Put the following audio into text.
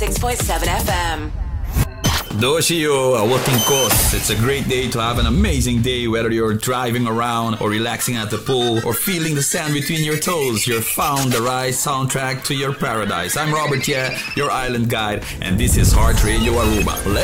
6.7 FM. Doshio, Awating Coast. It's a great day to have an amazing day, whether you're driving around or relaxing at the pool or feeling the sand between your toes. You've found the right soundtrack to your paradise. I'm Robert Ye, your island guide, and this is Heart Radio Aruba.